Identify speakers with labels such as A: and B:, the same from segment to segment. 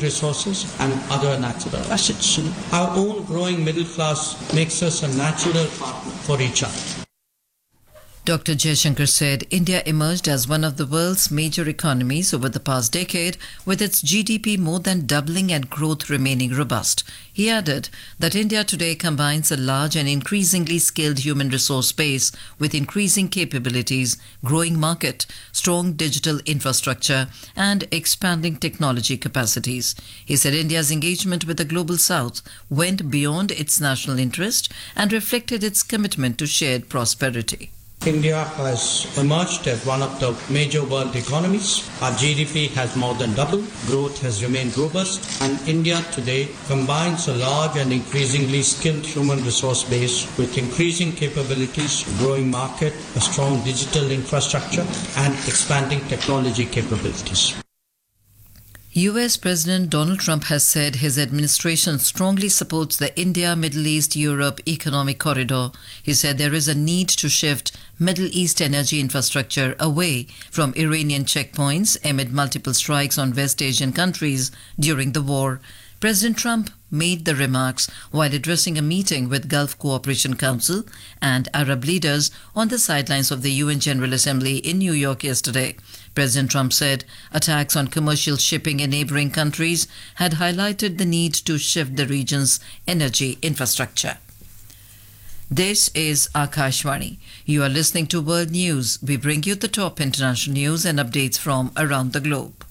A: resources and other natural assets. Our own growing middle class makes us a natural partner for each other.
B: Dr. Jaishankar said India emerged as one of the world's major economies over the past decade, with its GDP more than doubling and growth remaining robust. He added that India today combines a large and increasingly skilled human resource base with increasing capabilities, growing market, strong digital infrastructure, and expanding technology capacities. He said India's engagement with the Global South went beyond its national interest and reflected its commitment to shared prosperity.
A: India has emerged as one of the major world economies. Our GDP has more than doubled, growth has remained robust, and India today combines a large and increasingly skilled human resource base with increasing capabilities, growing market, a strong digital infrastructure, and expanding technology capabilities.
B: US President Donald Trump has said his administration strongly supports the India, Middle East, Europe economic corridor. He said there is a need to shift Middle East energy infrastructure away from Iranian checkpoints amid multiple strikes on West Asian countries during the war. President Trump made the remarks while addressing a meeting with Gulf Cooperation Council and Arab leaders on the sidelines of the UN General Assembly in New York yesterday. President Trump said attacks on commercial shipping in neighboring countries had highlighted the need to shift the region's energy infrastructure. This is Akashvani. You are listening to World News. We bring you the top international news and updates from around the globe.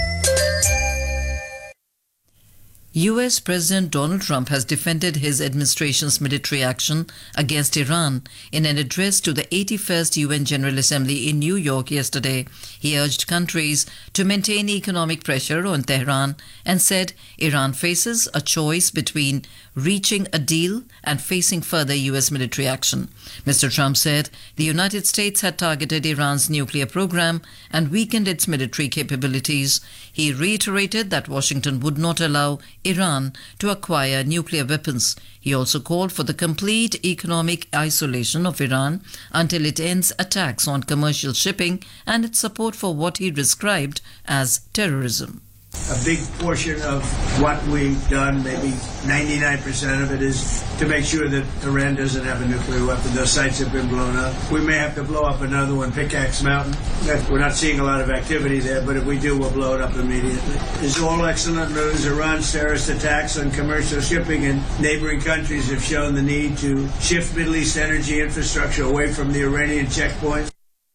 B: US President Donald Trump has defended his administration's military action against Iran in an address to the 81st UN General Assembly in New York yesterday. He urged countries to maintain economic pressure on Tehran and said Iran faces a choice between reaching a deal and facing further US military action. Mr. Trump said the United States had targeted Iran's nuclear program and weakened its military capabilities. He reiterated that Washington would not allow Iran to acquire nuclear weapons. He also called for the complete economic isolation of Iran until it ends attacks on commercial shipping and its support for what he described as terrorism.
C: A big portion of what we've done, maybe 99% of it, is to make sure that Iran doesn't have a nuclear weapon. Those sites have been blown up. We may have to blow up another one, Pickaxe Mountain. We're not seeing a lot of activity there, but if we do, we'll blow it up immediately. It's all excellent news. Iran's terrorist attacks on commercial shipping in neighboring countries have shown the need to shift Middle East energy infrastructure away from the Iranian checkpoints.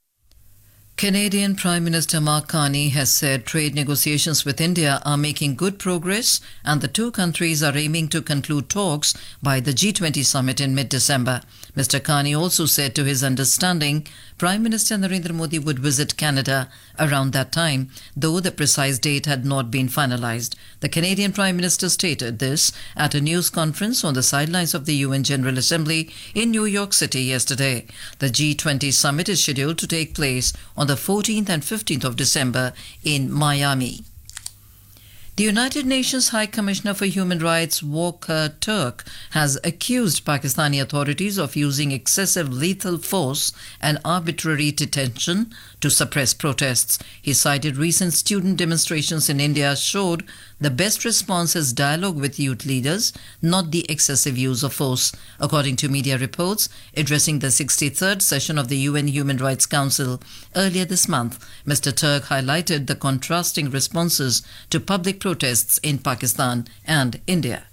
B: Canadian Prime Minister Mark Carney has said trade negotiations with India are making good progress and the two countries are aiming to conclude talks by the G20 summit in mid-December. Mr. Carney also said to his understanding Prime Minister Narendra Modi would visit Canada around that time, though the precise date had not been finalized. The Canadian Prime Minister stated this at a news conference on the sidelines of the UN General Assembly in New York City yesterday. The G20 summit is scheduled to take place on the 14th and 15th of December in Miami. The United Nations High Commissioner for Human Rights Volker Turk has accused Pakistani authorities of using excessive lethal force and arbitrary detention to suppress protests. He cited recent student demonstrations in India showed the best response is dialogue with youth leaders, not the excessive use of force. According to media reports, addressing the 63rd session of the UN Human Rights Council earlier this month, Mr. Turk highlighted the contrasting responses to public protests in Pakistan and India.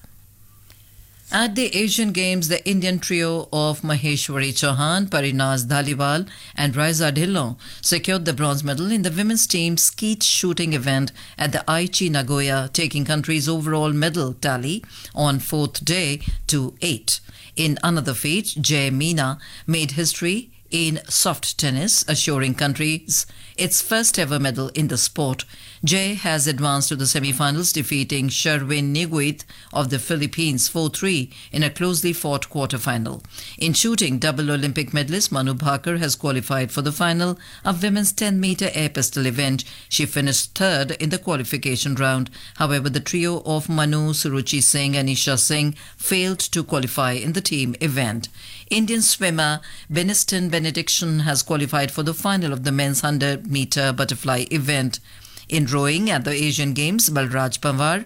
B: At the Asian Games, the Indian trio of Maheshwari Chauhan, Parinaz Dhaliwal and Raiza Dhillon secured the bronze medal in the women's team skeet shooting event at the Aichi Nagoya, taking country's overall medal tally on fourth day to 8. In another feat, Jay Meena made history in soft tennis, assuring countries its first ever medal in the sport. Jay has advanced to the semi-finals, defeating Sherwin Niguit of the Philippines 4-3 in a closely fought quarter-final. In shooting, double Olympic medalist Manu Bhaker has qualified for the final of women's 10-meter air pistol event. She finished third in the qualification round. However, the trio of Manu, Suruchi Singh and Isha Singh failed to qualify in the team event. Indian swimmer Beniston Benediction has qualified for the final of the men's 100-meter butterfly event. In rowing at the Asian Games, Balraj Pawar